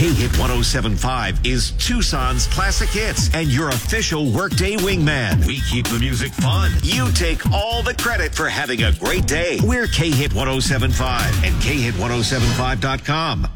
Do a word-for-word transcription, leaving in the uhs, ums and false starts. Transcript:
K-Hit one oh seven point five is Tucson's classic hits and your official Workday wingman. We keep the music fun. You take all the credit for having a great day. We're K-Hit one oh seven point five and K Hit one oh seven point five dot com.